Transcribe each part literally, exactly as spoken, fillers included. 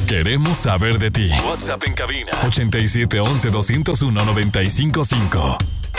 Queremos saber de ti. WhatsApp en cabina ochenta y siete once doscientos uno noventa y cinco cinco.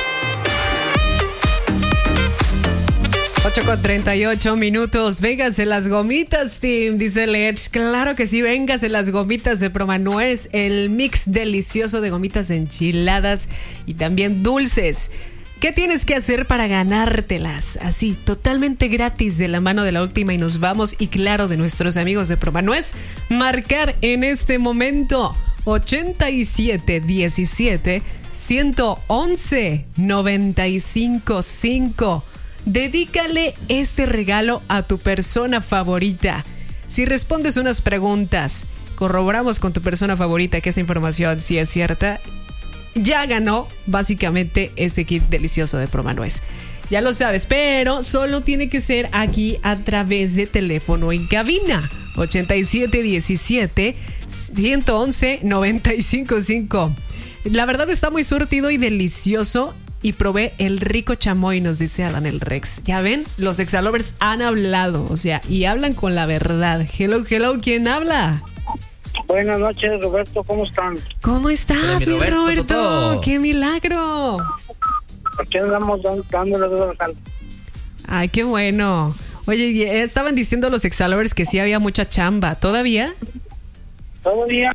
ocho con treinta y ocho minutos. Vénganse las gomitas, Team, dice Lech. Claro que sí, vénganse las gomitas de Promanuez. El mix delicioso de gomitas enchiladas y también dulces. ¿Qué tienes que hacer para ganártelas? Así, totalmente gratis, de la mano de La Última y Nos Vamos, y claro, de nuestros amigos de Promanuez. Marcar en este momento ochenta y siete diecisiete ciento once noventa y cinco cinco. Dedícale este regalo a tu persona favorita. Si respondes unas preguntas, corroboramos con tu persona favorita que esa información sí es cierta, ya ganó básicamente este kit delicioso de Promanuez. Ya lo sabes, pero solo tiene que ser aquí a través de teléfono en cabina. ochenta y siete diecisiete ciento once noventa y cinco cinco. La verdad está muy surtido y delicioso. Y probé el rico chamoy, nos dice Alan el Rex. Ya ven, los Exalovers han hablado, o sea, y hablan con la verdad. Hello, hello, ¿quién habla? Buenas noches, Roberto, ¿cómo están? ¿Cómo estás, mi Roberto? Roberto? Toto. ¡Qué milagro! Aquí andamos dándole dos al. Ay, qué bueno. Oye, estaban diciendo los Exalovers que sí había mucha chamba. ¿Todavía? Todavía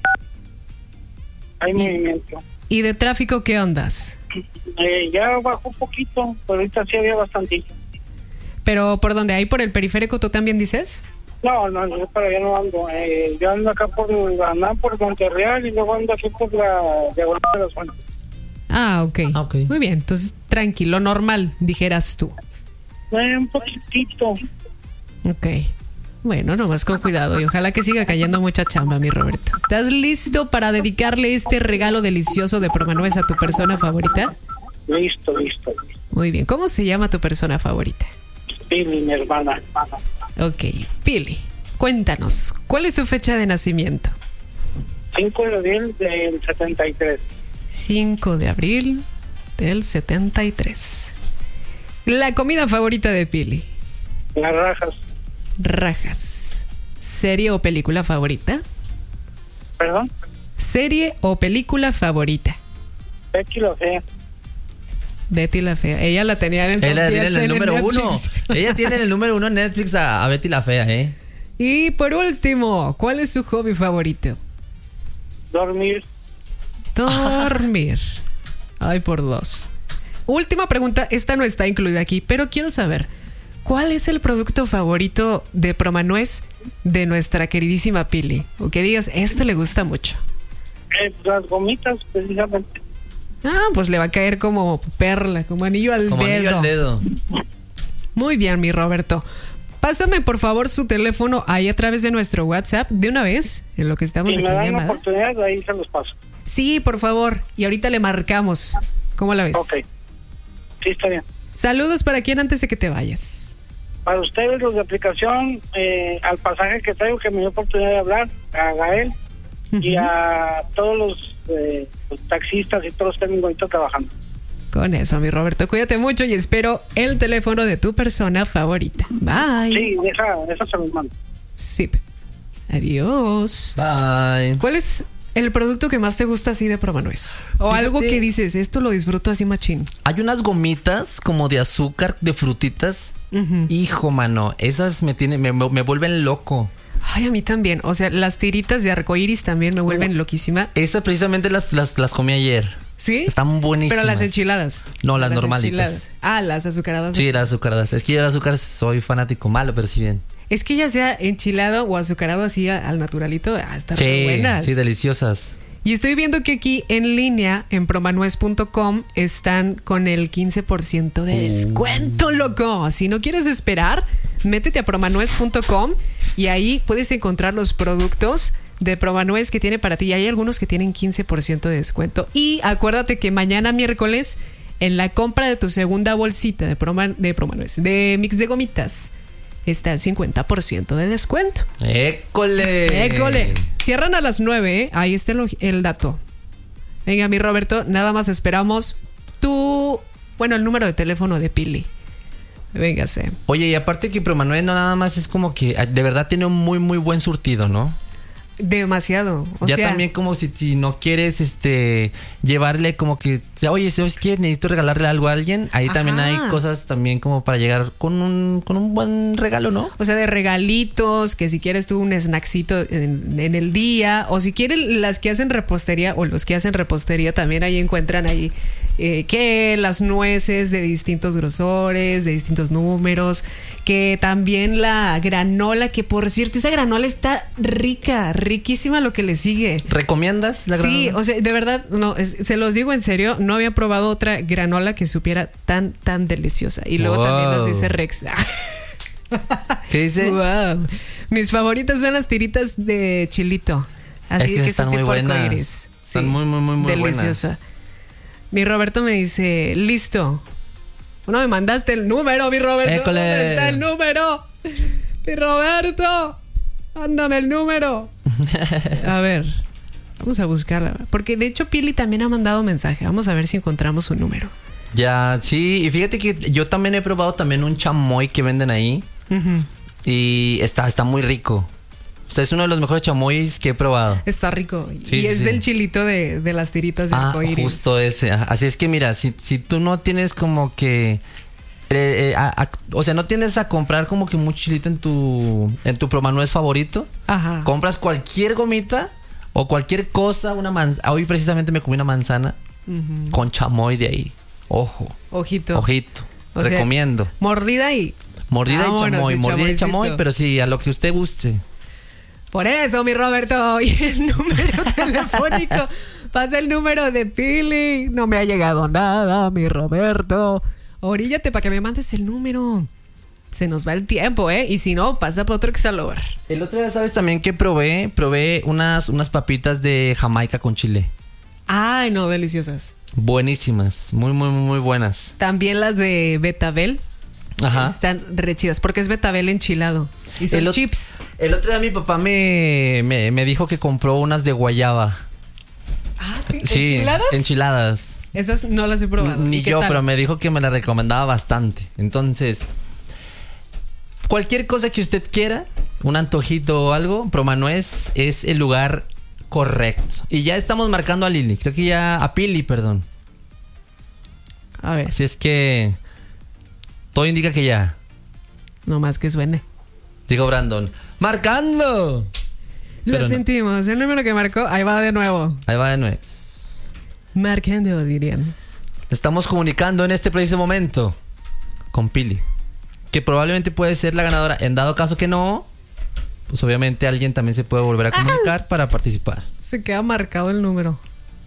hay ¿Y, movimiento. ¿Y de tráfico qué ondas? Eh, ya bajó un poquito, pero ahorita sí había bastante. ¿Pero por dónde? ¿Ahí por el periférico tú también dices? No, no, yo para allá no ando. Eh, yo ando acá por Ganá, por Monterreal, y luego ando aquí por la Diagonal de las Fuentes. Ah, okay. Ah, ok. Muy bien, entonces tranquilo, normal, dijeras tú. Eh, un poquitito. Ok. Bueno, nomás con cuidado y ojalá que siga cayendo mucha chamba, mi Roberto. ¿Estás listo para dedicarle este regalo delicioso de Promanuez a tu persona favorita? Listo, listo. Muy bien. ¿Cómo se llama tu persona favorita? Pili, mi hermana. Ok, Pili, cuéntanos, ¿cuál es su fecha de nacimiento? cinco de abril del setenta y tres. cinco de abril del setenta y tres. La comida favorita de Pili. Las rajas. Rajas. ¿Serie o película favorita? ¿Perdón? ¿Serie o película favorita? Betty la Fea. Betty la Fea. Ella la tenía en el, Ella tiene el, el número Netflix. uno. Ella tiene el número uno en Netflix a, a Betty la Fea, ¿eh? Y por último, ¿cuál es su hobby favorito? Dormir. Dormir. Ay, por dos. Última pregunta, esta no está incluida aquí, pero quiero saber, ¿cuál es el producto favorito de Promanuez de nuestra queridísima Pili? O que digas, este le gusta mucho. Eh, las gomitas, precisamente. Ah, pues le va a caer como perla, como anillo al Como dedo. anillo al dedo. Muy bien, mi Roberto. Pásame, por favor, su teléfono ahí a través de nuestro WhatsApp de una vez, en lo que estamos Si aquí me en dan la llamada. oportunidad, ahí se los paso. Sí, por favor. Y ahorita le marcamos. ¿Cómo la ves? Ok. Sí, está bien. Saludos para quien antes de que te vayas. Para ustedes, los de aplicación, eh, al pasaje que traigo, que me dio oportunidad de hablar, a Gael, uh-huh. y a todos los, eh, los taxistas y todos los que estén ahorita trabajando. Con eso, mi Roberto, cuídate mucho y espero el teléfono de tu persona favorita. Bye. Sí, deja, deja se los mando. Sí. Adiós. Bye. ¿Cuál es el producto que más te gusta así de Promanuez? O Fíjate, algo que dices, esto lo disfruto así machín. Hay unas gomitas como de azúcar, de frutitas. Uh-huh. Hijo, mano, esas me tienen, me, me vuelven loco. Ay, a mí también. O sea, las tiritas de arcoíris también me vuelven uh, loquísima. Esas precisamente las, las, las comí ayer. ¿Sí? Están buenísimas. Pero las enchiladas. No, las, las normalitas. Enchiladas. Ah, las azucaradas. Sí, las azucaradas. Es que yo de azúcar soy fanático, malo, pero sí bien. Es que ya sea enchilado o azucarado así al naturalito, ah, están sí, buenas. Sí, deliciosas. Y estoy viendo que aquí en línea, en promanuez punto com, están con el quince por ciento de descuento, loco. Si no quieres esperar, métete a promanuez punto com y ahí puedes encontrar los productos de Promanuez que tiene para ti. Y hay algunos que tienen quince por ciento de descuento. Y acuérdate que mañana miércoles, en la compra de tu segunda bolsita de, Proma, de Promanuez, de mix de gomitas, está el cincuenta por ciento de descuento. ¡École! ¡École! Cierran a las nueve, ¿eh? Ahí está el, el dato. Venga, mi Roberto, nada más esperamos tu... Bueno, el número de teléfono de Pili. Véngase. Oye, y aparte que Promanuez no nada más es como que... De verdad tiene un muy, muy buen surtido, ¿no? Demasiado. O ya sea, también como si, si no quieres este llevarle como que, oye, ¿sabes qué? Necesito regalarle algo a alguien. Ahí Ajá. también hay cosas también como para llegar con un, con un buen regalo, ¿no? O sea, de regalitos, que si quieres tú un snacksito en, en el día, o si quieres las que hacen repostería, o los que hacen repostería también ahí encuentran ahí eh, que las nueces de distintos grosores, de distintos números, que también la granola, que por cierto, esa granola está rica, riquísima lo que le sigue. ¿Recomiendas la granola? Sí, o sea, de verdad, no, es- se los digo en serio, no había probado otra granola que supiera tan, tan deliciosa. Y luego Wow. también nos dice Rex. ¿Qué dice? Wow. Mis favoritas son las tiritas de chilito. Así Es que que, están son muy tipo buenas. arcoíris. Están muy, muy, muy, muy deliciosa. buenas. Mi Roberto me dice, listo. No me mandaste el número, mi Roberto. École. ¿Dónde está el número? Mi Roberto. Mándame el número. A ver. Vamos a buscarla. Porque de hecho Pili también ha mandado mensaje. Vamos a ver si encontramos su número. Ya, sí, y fíjate que yo también he probado también un chamoy que venden ahí. Ujú. Y está, está muy rico. O sea, es uno de los mejores chamoys que he probado. Está rico. Sí, y sí, es sí. del chilito de, de las tiritas de Ah, arcoíris. justo ese. Ajá. Así es que mira, si, si tú no tienes como que... eh, eh, a- a- o sea, no tienes a comprar como que mucho chilito en tu, en tu promanuez favorito. Ajá. Compras cualquier gomita o cualquier cosa, una manzana. Hoy precisamente me comí una manzana Ujú. con chamoy de ahí. Ojo, Ojito. ojito. O sea, Recomiendo. Mordida y... Mordida y vámonos, chamoy, el mordida y chamoycito. chamoy, pero sí, a lo que usted guste. Por eso, mi Roberto. Y el número telefónico. Pasa el número de Pili. No me ha llegado nada, mi Roberto. Oríllate para que me mandes el número. Se nos va el tiempo, ¿eh? Y si no, pasa para otro Exalor. El otro día, ¿sabes también que probé? Probé unas, unas papitas de Jamaica con chile. Ay, no, deliciosas. Buenísimas, muy, muy, muy, muy buenas. También las de Betabel. Ajá. Están re chidas, porque es Betabel enchilado. Y son El o- chips. El otro día mi papá me, me, me dijo que compró unas de guayaba. Ah, ¿sí? Sí, ¿Enchiladas? enchiladas. Esas no las he probado. Ni ¿Y qué yo, tal? pero me dijo que me la recomendaba bastante. Entonces, cualquier cosa que usted quiera, un antojito o algo, Promanuez es el lugar correcto. Y ya estamos marcando a Lili, creo que ya a Pili, perdón. A ver, Así es que todo indica que ya. no más que suene. Digo Brandon, marcando. Lo Pero no. sentimos. El número que marcó, ahí va de nuevo. Ahí va de nuevo. Marcando, dirían. Estamos comunicando en este preciso momento con Pili, que probablemente puede ser la ganadora. En dado caso que no, pues obviamente alguien también se puede volver a comunicar para participar. Se queda marcado el número.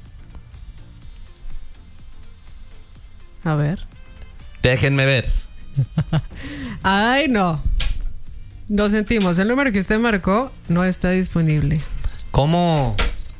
A ver. Déjenme ver. Ay, no. Lo sentimos. El número que usted marcó no está disponible. ¿Cómo?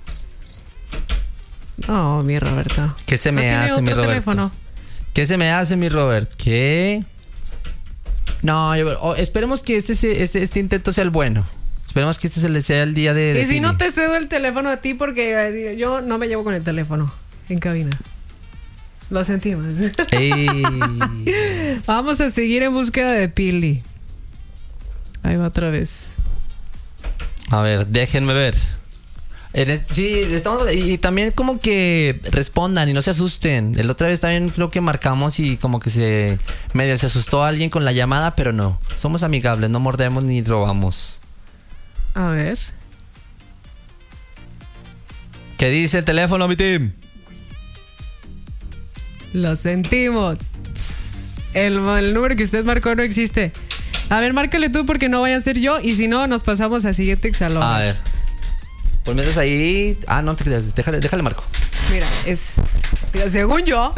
No, mi Roberto. ¿Qué se me ¿No tiene hace, mi otro Roberto? teléfono? ¿Qué se me hace, mi Robert? ¿Qué? No, yo- oh, esperemos que este, se- este, este intento sea el bueno. Esperemos que este se le sea el día de... de Y si no Pili. te cedo el teléfono a ti porque yo no me llevo con el teléfono en cabina. Lo sentimos. Ey. Vamos a seguir en búsqueda de Pili. Ahí va otra vez. A ver, déjenme ver. En es- sí, le estamos, y, y también como que respondan y no se asusten. El otra vez también creo que marcamos y como que se medio se asustó alguien con la llamada, pero no. Somos amigables, no mordemos ni robamos. A ver. ¿Qué dice el teléfono, mi team? Lo sentimos. El, el número que usted marcó no existe. A ver, márcale tú porque no vaya a ser yo. Y si no, nos pasamos a siguiente exalón. A ver. Pues mientras ahí. Ah, no te creas. Déjale, déjale marco. Mira, es. Mira, según yo,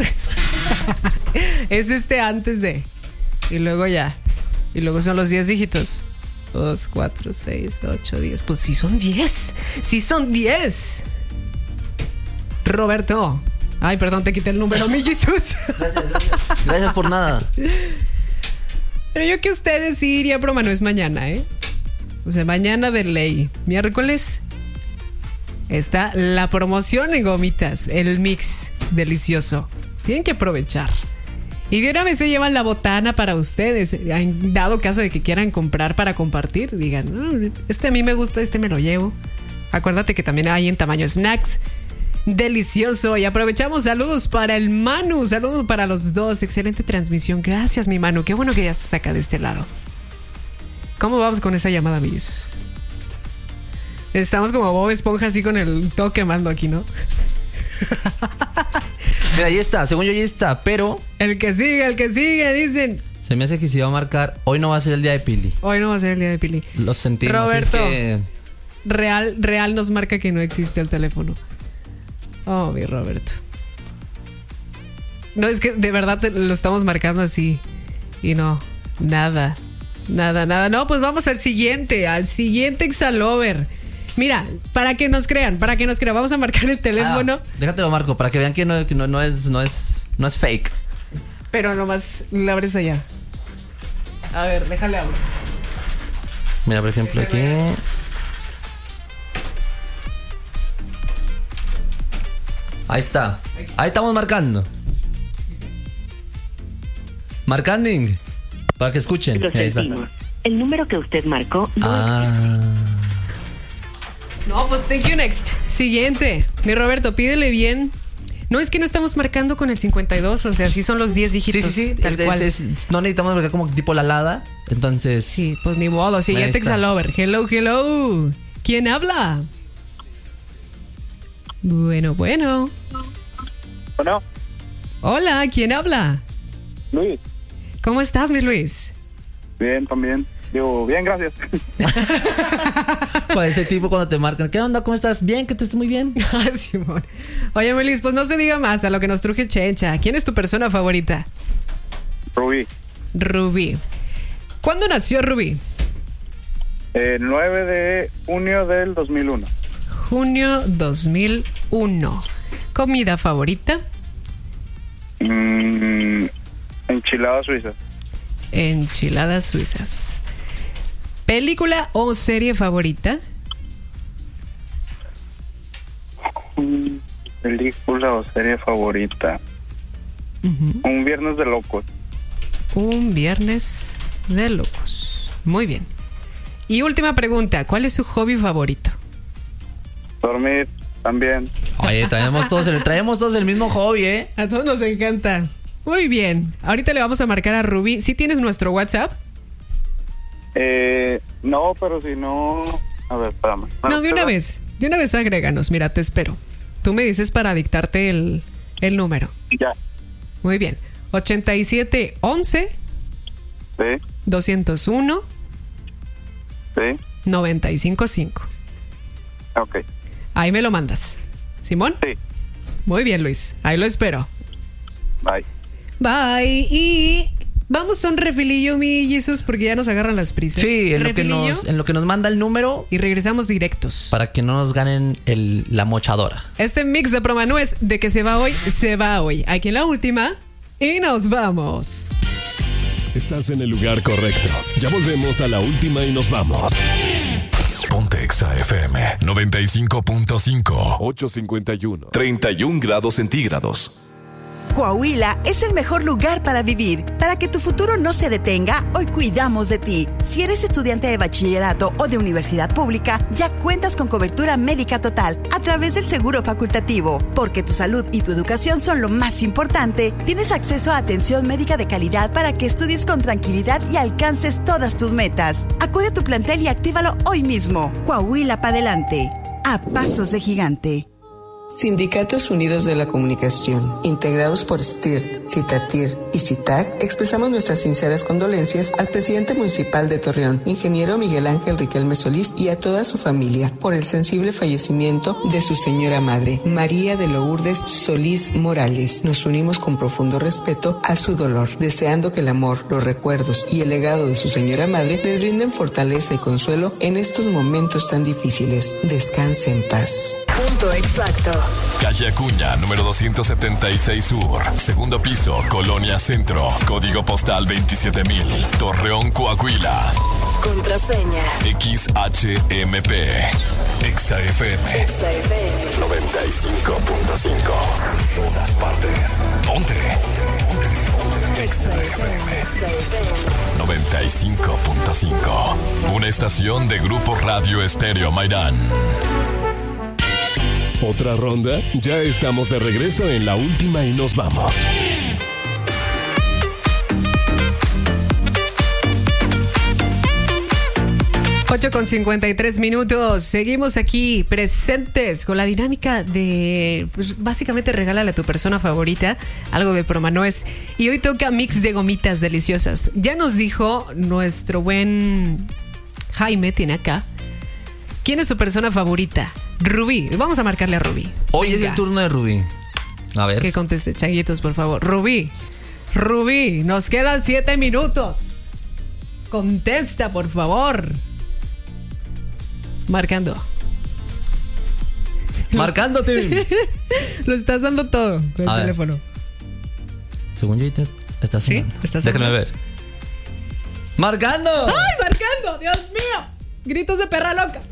es este antes de. Y luego ya. Y luego son los diez dígitos. dos, cuatro, seis, ocho, diez. Pues sí son diez. Sí son diez. Roberto. Ay, perdón, te quité el número, mi Jesús. Gracias, gracias. Gracias por nada. Pero yo que ustedes sí iría a broma, no es mañana, ¿eh? O sea, mañana de ley. Miércoles está la promoción en gomitas, el mix delicioso. Tienen que aprovechar. Y de una vez se llevan la botana para ustedes. En dado caso de que quieran comprar para compartir, digan, "No, este a mí me gusta, este me lo llevo. Acuérdate que también hay en tamaño snacks. Delicioso. Y aprovechamos saludos para el Manu. Saludos para los dos. Excelente transmisión. Gracias, mi Manu. Qué bueno que ya estás acá de este lado. ¿Cómo vamos con esa llamada, mi Jesús? Estamos como Bob Esponja así con el todo quemando aquí, ¿no? Mira, ahí está. Según yo, ahí está. Pero... El que sigue, el que sigue, dicen... Se me hace que si va a marcar... Hoy no va a ser el día de Pili. Hoy no va a ser el día de Pili. Lo sentimos. Roberto, es que... real, real nos marca que no existe el teléfono. Oh, mi Roberto. No, es que de verdad te, lo estamos marcando así. Y no, nada. Nada, nada. No, pues vamos al siguiente. Al siguiente Exalover. Mira, para que nos crean, para que nos crean, vamos a marcar el teléfono. Ah, déjate lo marco, para que vean que no, que no, no es, no es, no es fake. Pero nomás lo abres allá. A ver, déjale abrir. Mira, por ejemplo, aquí. Ahí está. Ahí estamos marcando. Marcanding. Para que escuchen. Ahí está. El número que usted marcó no Ah. No, pues thank you next. Siguiente. Mi Roberto, pídele bien. No, es que no estamos marcando con el cincuenta y dos, o sea, sí son los diez dígitos. Sí, sí, sí. Tal Es, cual. es, es, no necesitamos marcar como tipo la lada. Entonces. Sí, pues ni modo. Siguiente Ahí está. Exalover. Hello, hello. ¿Quién habla? Bueno, bueno. Bueno, Hola, ¿quién habla? Luis. ¿Cómo estás, mi Luis? Bien, también. Digo, bien, gracias. Pues ese tipo cuando te marcan. ¿Qué onda? ¿Cómo estás? Bien, que te esté muy bien. Ah, Simón. Oye, mi Luis, pues no se diga más a lo que nos truje Chencha. ¿Quién es tu persona favorita? Rubí. Rubí. ¿Cuándo nació Rubí? El nueve de junio del dos mil uno. Junio dos mil uno. ¿Comida favorita? Mm, enchiladas suizas. Enchiladas suizas. ¿Película o serie favorita? Mm, película o serie favorita. Uh-huh. Un viernes de locos. Un viernes de locos. Muy bien. Y última pregunta, ¿cuál es su hobby favorito? Dormir también. Oye, traemos todos el, traemos todos el mismo hobby, ¿eh? A todos nos encanta. Muy bien. Ahorita le vamos a marcar a Rubí. ¿Sí tienes nuestro WhatsApp? Eh, no, pero si no... A ver, espérame. No, de una vez. De una vez agréganos. Mira, te espero. Tú me dices para dictarte el, el número. Ya. Muy bien. ochenta y siete once Sí, doscientos uno sí. noventa y cinco cinco. Ok. Ahí me lo mandas. ¿Simón? Sí. Muy bien, Luis. Ahí lo espero. Bye. Bye. Y vamos a un refilillo, mi Jesús, porque ya nos agarran las prisas. Sí, en lo, que Refilillo, nos, en lo que nos manda el número y regresamos directos. para que no nos ganen el, la mochadora. Este mix de Promanues de que se va hoy, se va hoy. Aquí en la última. Y nos vamos. Estás en el lugar correcto. Ya volvemos a la última y nos vamos. Ponte Exa F M noventa y cinco punto cinco. ocho cincuenta y uno. treinta y un grados centígrados. Coahuila es el mejor lugar para vivir. Para que tu futuro no se detenga, hoy cuidamos de ti. Si eres estudiante de bachillerato o de universidad pública, ya cuentas con cobertura médica total a través del seguro facultativo. Porque tu salud y tu educación son lo más importante, tienes acceso a atención médica de calidad para que estudies con tranquilidad y alcances todas tus metas. Acude a tu plantel y actívalo hoy mismo. Coahuila para adelante. A pasos de gigante. Sindicatos Unidos de la Comunicación, integrados por S T I R, CITATIR y CITAC, expresamos nuestras sinceras condolencias al presidente municipal de Torreón, ingeniero Miguel Ángel Riquelme Solís, y a toda su familia por el sensible fallecimiento de su señora madre, María de Lourdes Solís Morales. Nos unimos con profundo respeto a su dolor, deseando que el amor, los recuerdos y el legado de su señora madre les brinden fortaleza y consuelo en estos momentos tan difíciles. Descanse en paz. Punto exacto. Calle Acuña, número doscientos setenta y seis Sur. Segundo piso, Colonia Centro. Código postal veintisiete mil. Torreón, Coahuila. Contraseña. X H M P. Exa F M. noventa y cinco punto cinco. Todas partes. Ponte. Exa F M. noventa y cinco punto cinco. Una estación de Grupo Radio Estéreo Mairán. ¿Otra ronda? Ya estamos de regreso en la última y nos vamos. ocho con cincuenta y tres minutos. Seguimos aquí presentes con la dinámica de, pues, básicamente regálale a tu persona favorita algo de Promanuez. Y hoy toca mix de gomitas deliciosas. Ya nos dijo nuestro buen Jaime, tiene acá, ¿quién es su persona favorita? Rubí. Vamos a marcarle a Rubí. Hoy Venga. es el turno de Rubí. A ver. Que conteste, changuitos, por favor. Rubí. Rubí, nos quedan siete minutos. Contesta, por favor. Marcando. Marcándote. Lo estás dando todo con A el ver. teléfono. Según yo, ahorita está ¿Sí? sonando. ¿Está Déjame sonando? ver. ¡Marcando! ¡Ay, marcando! ¡Dios mío! Gritos de perra loca.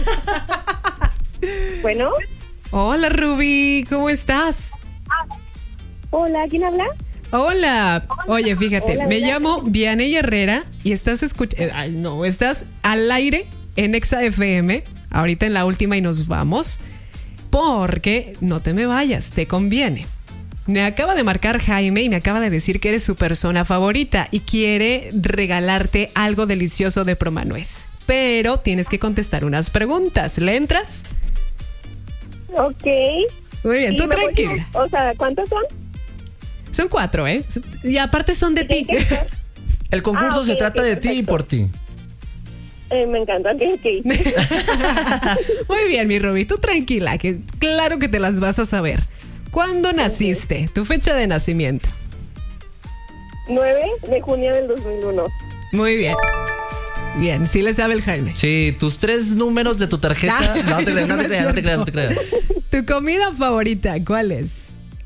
Bueno, Hola, Rubí. ¿Cómo estás? hola, ¿quién habla? Hola. Oye, fíjate, Hola, me hola. llamo Vianey Herrera y estás escuchando. Ay, no, estás al aire en Exa F M. Ahorita en la última y nos vamos. Porque no te me vayas, te conviene. Me acaba de marcar Jaime y me acaba de decir que eres su persona favorita y quiere regalarte algo delicioso de Promanuez. Pero tienes que contestar unas preguntas. ¿Le entras? Ok. Muy bien, ¿Y tú me voy tranquila. a- O sea, ¿cuántos son? Son cuatro, ¿eh? Y aparte son de ti. ¿Qué hay que hacer? El concurso Ah, ok, se trata ok, de ti y perfecto. por ti. Eh, me encanta, ok, ok. Muy bien, mi Rubí, tú tranquila, que claro que te las vas a saber. ¿Cuándo naciste? Tu fecha de nacimiento. nueve de junio del dos mil uno. Muy bien. Bien, sí le sabe el Jaime. Sí, tus tres números de tu tarjeta. No, No te creas, no no te es creas, no te creas, no te cierto. creas. ¿Tu comida favorita cuál es?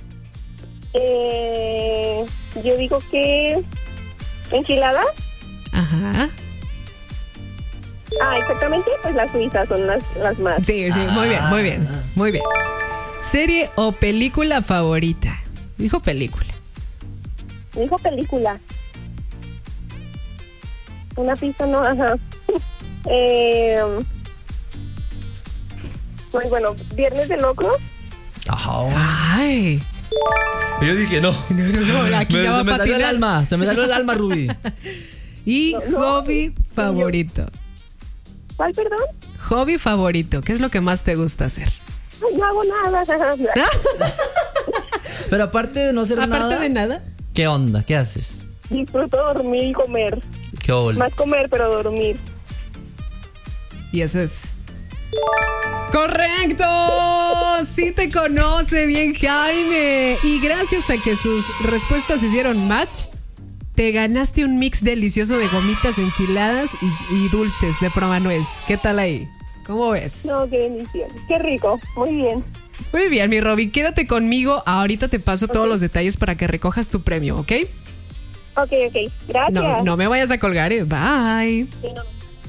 Eh, yo digo que... ¿Enchiladas? Ajá. Ah, exactamente, pues las suizas son las, las más. Sí, sí, muy bien, muy bien, muy bien. ¿Serie o película favorita? Dijo película. Dijo película. Una pista, no, ajá. eh, pues bueno, Viernes de Locos. Ajá. Ay. Yo dije, no. No, no, no, aquí Me- ya va se a me salió el patinar. alma, se me salió el alma, Rubí. Y No, no. hobby favorito. ¿Cuál, perdón? Hobby favorito. ¿Qué es lo que más te gusta hacer? Ay, no hago nada. ajá. Pero aparte de no hacer Aparte nada, de nada. ¿qué onda? ¿Qué haces? Disfruto dormir y comer. ¿Qué ole? Más comer, pero dormir. Y eso es. ¡Correcto! Sí te conoce bien Jaime. Y gracias a que sus respuestas hicieron match, te ganaste un mix delicioso de gomitas enchiladas y, y dulces de Promanuez. ¿Qué tal ahí? ¿Cómo ves? No, qué bendición. Qué rico. Muy bien. Muy bien, mi Robby. Quédate conmigo. Ahorita te paso todos los detalles para que recojas tu premio, ¿ok? Ok, ok. Gracias. No, no me vayas a colgar, ¿eh? Bye. Sí, no, no,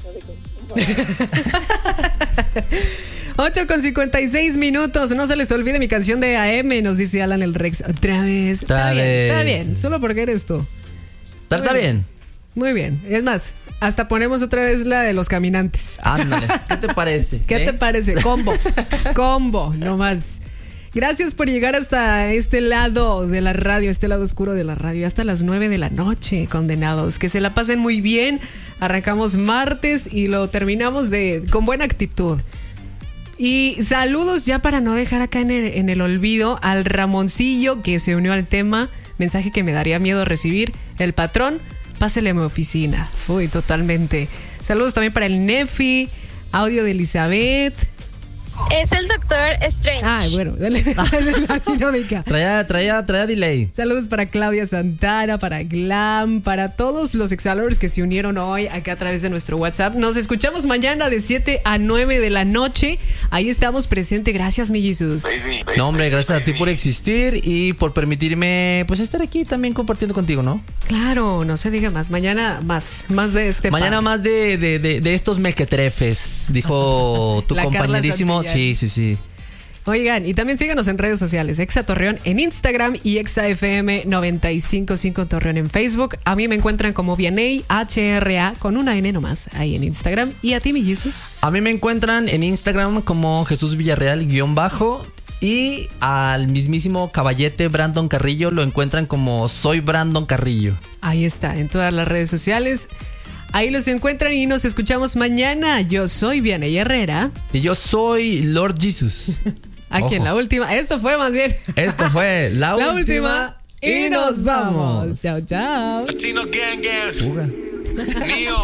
ocho con cincuenta y seis minutos. No se les olvide mi canción de A M, nos dice Alan el Rex. Otra vez. Otra está bien, vez. está bien. Solo porque eres tú. Pero está Muy bien. Muy bien. Es más, hasta ponemos otra vez la de los caminantes. Ándale. ¿Qué te parece? ¿Qué ¿Eh? te parece? Combo. Combo, no más. Gracias por llegar hasta este lado de la radio, este lado oscuro de la radio, hasta las nueve de la noche, condenados. Que se la pasen muy bien. Arrancamos martes y lo terminamos de con buena actitud. Y saludos ya para no dejar acá en el, en el olvido al Ramoncillo que se unió al tema. Mensaje que me daría miedo recibir. El patrón, pásele a mi oficina. Uy, totalmente. Saludos también para el Nefi. Audio de Elizabeth. Es el Doctor Strange. Ay, bueno, dale, dale la dinámica. Traía, traía, traía delay. Saludos para Claudia Santana, para Glam, para todos los exalores que se unieron hoy acá a través de nuestro WhatsApp. Nos escuchamos mañana de siete a nueve de la noche. Ahí estamos presentes. Gracias, mi Jesús. No, hombre, gracias a ti por existir y por permitirme pues estar aquí también compartiendo contigo, ¿no? Claro, no se diga más. Mañana más, más de este Mañana par. más de, de, de, de estos mequetrefes, dijo tu La Carla compañerísimo. Santillán. Sí, sí, sí. Oigan, y también síganos en redes sociales, Exa Torreón en Instagram y Exa F M noventa y cinco punto cinco Torreón en Facebook. A mí me encuentran como Vianey H R A con una N nomás ahí en Instagram. ¿Y a ti, mi Jesús? A mí me encuentran en Instagram como Jesús Villarreal guión bajo. Y al mismísimo caballete Brandon Carrillo lo encuentran como Soy Brandon Carrillo. Ahí está, en todas las redes sociales. Ahí los encuentran y nos escuchamos mañana. Yo soy Vianey Herrera. Y yo soy Lord Jesus. Aquí Ojo. en la última. Esto fue más bien. Esto fue la, la última, última. Y nos vamos. Chao, chao. Latino Gang Gang. Fuga. Neo.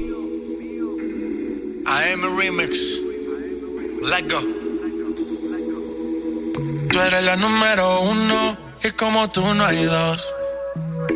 I am a remix. Let go. Tú eres la número uno y como tú no hay dos.